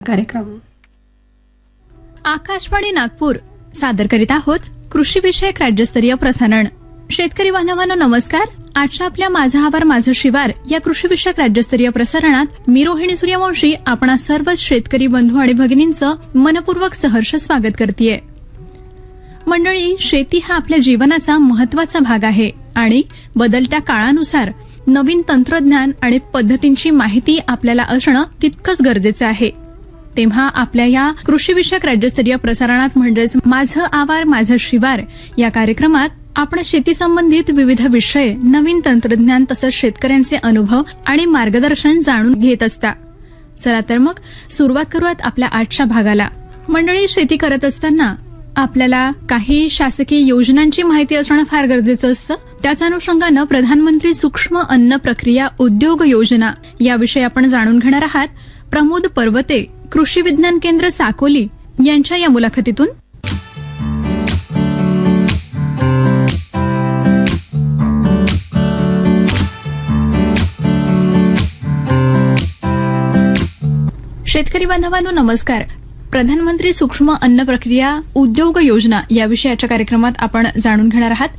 कार्यक्रम आकाशवाणी नागपूर सादर करीत आहोत कृषी विषयक राज्यस्तरीय प्रसारण. शेतकरी बांधवांनो नमस्कार. आजच्या आपल्या माझा आवार माझं शिवार या कृषी विषयक राज्यस्तरीय प्रसारणात मी रोहिणी सूर्यवंशी आपणा सर्व शेतकरी बंधू आणि भगिनींचं मनपूर्वक सहर्ष स्वागत करतेय. मंडळी, शेती हा आपल्या जीवनाचा महत्वाचा भाग आहे आणि बदलत्या काळानुसार नवीन तंत्रज्ञान आणि पद्धतींची माहिती आपल्याला असणं तितकंच गरजेचं आहे. तेव्हा आपल्या या कृषी विषयक राज्यस्तरीय प्रसारणात म्हणजेच माझं आवार माझं शिवार या कार्यक्रमात आपण शेती संबंधित विविध विषय, नवीन तंत्रज्ञान तसंच शेतकऱ्यांचे अनुभव आणि मार्गदर्शन जाणून घेत असता. चला तर मग सुरुवात करूयात आपल्या आजच्या भागाला. मंडळी, शेती करत असताना आपल्याला काही शासकीय योजनांची माहिती असणं फार गरजेचं असतं. त्याच अनुषंगानं प्रधानमंत्री सूक्ष्म अन्न प्रक्रिया उद्योग योजना याविषयी आपण जाणून घेणार आहात प्रमोद पर्वते, कृषी विज्ञान केंद्र साकोली यांच्या या मुलाखतीतून. शेतकरी बांधवांनो नमस्कार. प्रधानमंत्री सूक्ष्म अन्न प्रक्रिया उद्योग योजना या विषयाच्या कार्यक्रमात आपण जाणून घेणार आहात.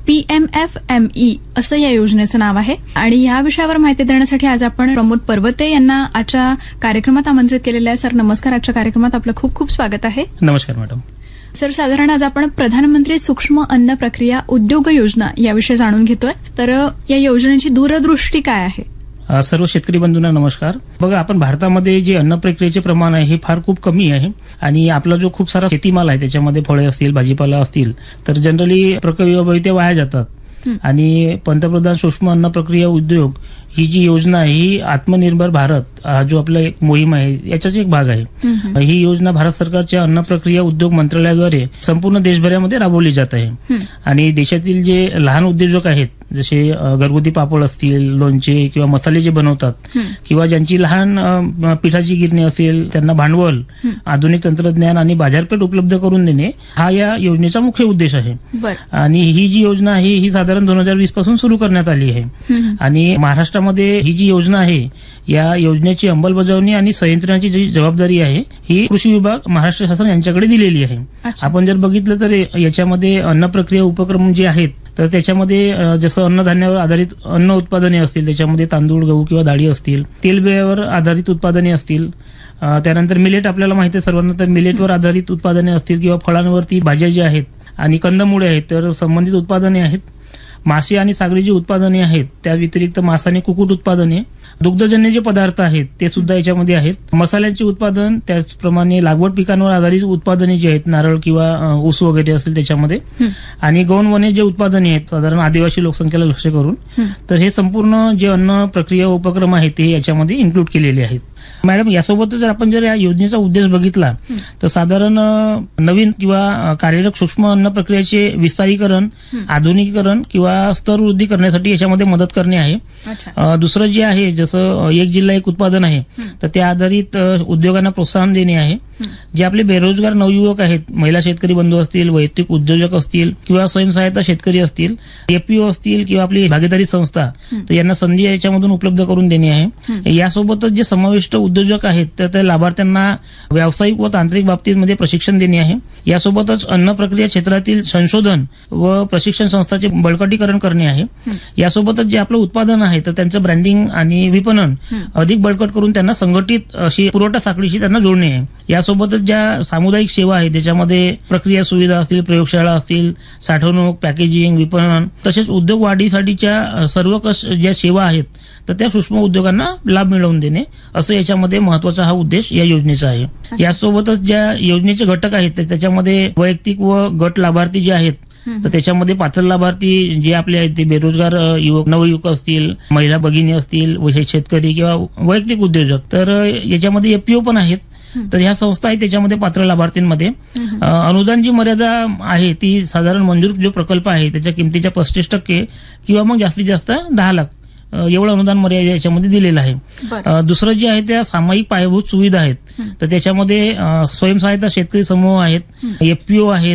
PMFME असं या योजनेचं नाव आहे आणि या विषयावर माहिती देण्यासाठी आज आपण प्रमोद पर्वते यांना आजच्या कार्यक्रमात आमंत्रित केलेलं आहे. सर नमस्कार. आजच्या कार्यक्रमात आपलं खूप खूप स्वागत आहे. नमस्कार मॅडम. सर, साधारण आज आपण प्रधानमंत्री सूक्ष्म अन्न प्रक्रिया उद्योग योजना याविषयी जाणून घेतोय. तर या योजनेची दूरदृष्टी काय आहे? सर्व शेतकरी बंधूंना नमस्कार. बघा, आपण भारतामध्ये जे अन्न प्रक्रियेचे प्रमाण आहे हे फार खूप कमी आहे आणि आपला जो खूप सारा शेतीमाल आहे त्याच्यामध्ये फळे असतील, भाजीपाला असतील तर जनरली प्रक्रियेअभावी ते वाया जातात. आणि पंतप्रधान सूक्ष्म अन्न प्रक्रिया उद्योग ही जी योजना आहे ही आत्मनिर्भर भारत हा जो आपला एक मोहीम आहे याचाच एक भाग आहे. ही योजना भारत सरकारच्या अन्न प्रक्रिया उद्योग मंत्रालयाद्वारे संपूर्ण देशभरामध्ये राबवली जात आहे. आणि देशातील जे लहान उद्योजक आहेत जसे घरगुती पापड असतील, लोणचे किंवा मसाले जे बनवतात किंवा ज्यांची लहान पिठाची गिरणी असेल त्यांना भांडवल, आधुनिक तंत्रज्ञान आणि बाजारपेठ उपलब्ध करून देणे हा या योजनेचा मुख्य उद्देश आहे. आणि ही जी योजना आहे ही साधारण 2020 पासून सुरू करण्यात आली आहे. आणि महाराष्ट्रामध्ये ही जी योजना आहे या योजनेची अंमलबजावणी आणि संयंत्रणाची जी जबाबदारी आहे ही कृषी विभाग, महाराष्ट्र शासन यांच्याकडे दिलेली आहे. आपण जर बघितलं तर याच्यामध्ये अन्न प्रक्रिया उपक्रम जे आहेत तर त्याच्यामध्ये जसं अन्नधान्यावर आधारित अन्न उत्पादने असतील, त्याच्यामध्ये तांदूळ, गहू किंवा डाळी असतील, तेलबियावर आधारित उत्पादने असतील, त्यानंतर मिलेट आपल्याला माहिती आहे सर्वांना, तर मिलेटवर आधारित उत्पादने असतील किंवा फळांवरती भाज्या ज्या आहेत आणि कंदमुळे आहेत तर संबंधित उत्पादने आहेत. मासे आणि सागरी जी उत्पादने आहेत त्या व्यतिरिक्त मांस आणि कुक्कुट उत्पादने, दुग्धजन्य जे पदार्थ आहेत ते सुद्धा याच्यामध्ये आहेत. मसाल्यांचे उत्पादन, त्याचप्रमाणे लागवड पिकांवर आधारित उत्पादने जी आहेत, नारळ किंवा ऊस वगैरे असतील त्याच्यामध्ये, आणि गौण वने जे उत्पादने आहेत साधारण आदिवासी लोकसंख्येला लक्ष करून, तर हे संपूर्ण जे अन्न प्रक्रिया उपक्रम आहेत ते याच्यामध्ये इन्क्लूड केलेले आहेत. मॅडम, यासोबतच जर आपण जर या योजनेचा उद्देश बघितला तर साधारण नवीन किंवा कार्यरत सूक्ष्म अन्न प्रक्रियेचे विस्तारीकरण, आधुनिकीकरण किंवा स्तरवृद्धी करण्यासाठी याच्यामध्ये मदत करणे आहे. दुसरं जे आहे जसं एक जिल्हा एक उत्पादन आहे तर त्या आधारित उद्योगांना प्रोत्साहन देणे आहे. जे आपले बेरोजगार नवयुवक आहेत, महिला शेतकरी बंधू असतील, वैयक्तिक उद्योजक असतील किंवा स्वयंसहायता शेतकरी असतील, FPO असतील किंवा आपली भागीदारी संस्था, तर यांना संधी याच्यामधून उपलब्ध करून देणे आहे. यासोबतच जे समाविष्ट उद्योजक आहेत तर त्या लाभार्थ्यांना व्यावसायिक व तांत्रिक बाबतीमध्ये प्रशिक्षण देणे आहे. यासोबतच अन्न प्रक्रिया क्षेत्रातील संशोधन व प्रशिक्षण संस्थांचे बळकटीकरण करणे आहे. यासोबतच जे आपलं उत्पादन आहे तर त्यांचं ब्रँडिंग आणि विपणन अधिक बळकट करून त्यांना संघटित अशी पुरवठा साखळीशी त्यांना जोडणे आहे. यासोबतच ज्या सामुदायिक सेवा आहे त्याच्यामध्ये प्रक्रिया सुविधा असतील, प्रयोगशाळा असतील, साठवणूक, पॅकेजिंग, विपणन तसेच उद्योग वाढीसाठीच्या सर्व ज्या सेवा आहेत तर त्या सूक्ष्म उद्योगांना लाभ मिळवून देणे असं याच्यामध्ये महत्वाचा हा उद्देश या योजनेचा आहे. यासोबतच ज्या योजनेचे घटक आहेत त्याच्यामध्ये वैयक्तिक व गट लाभार्थी जे आहेत तर त्याच्यामध्ये पात्र लाभार्थी जे आपले आहेत ते बेरोजगार युवक, नवयुवक असतील, महिला भगिनी असतील, शेतकरी किंवा वैयक्तिक उद्योजक, तर याच्यामध्ये FPO पण आहेत. तर ह्या संस्था आहेत त्याच्यामध्ये पात्र लाभार्थींमध्ये. अनुदान जी मर्यादा आहे ती साधारण मंजूर जो प्रकल्प आहे त्याच्या किमतीच्या 35% किंवा मग जास्तीत जास्त 10 लाख एवढं अनुदान मर्यादा याच्यामध्ये दिलेलं आहे. दुसरं जे आहे त्या सामायिक पायाभूत सुविधा आहेत तर त्याच्यामध्ये स्वयंसहायता शेतकरी समूह आहेत, FPO आहेत,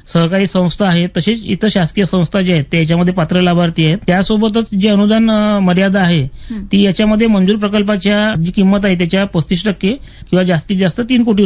सहकारी संस्था आहेत, तसेच इतर शासकीय संस्था ज्या आहेत त्या याच्यामध्ये पात्र लाभार्थी आहेत. त्यासोबतच जे अनुदान मर्यादा आहे ती याच्यामध्ये मंजूर प्रकल्पाच्या जी किंमत आहे त्याच्या 35% किंवा जास्तीत जास्त 3 कोटी